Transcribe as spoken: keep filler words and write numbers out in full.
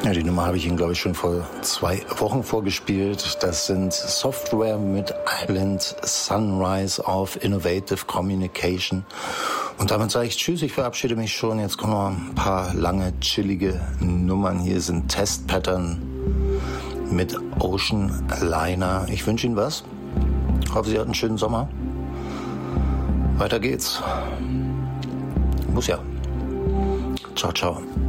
Ja, die Nummer habe ich Ihnen, glaube ich, schon vor zwei Wochen vorgespielt. Das sind Software mit Island Sunrise auf Innovative Communication. Und damit sage ich Tschüss, ich verabschiede mich schon. Jetzt kommen noch ein paar lange, chillige Nummern. Hier sind Test Pattern mit Ocean Liner. Ich wünsche Ihnen was. Hoffe, Sie hatten einen schönen Sommer. Weiter geht's. Muss ja. Ciao, ciao.